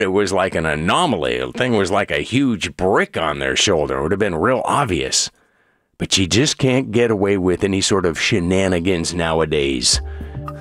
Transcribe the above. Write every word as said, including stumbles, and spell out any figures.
it was like an anomaly. The thing was like a huge brick on their shoulder. It would have been real obvious. But you just can't get away with any sort of shenanigans nowadays.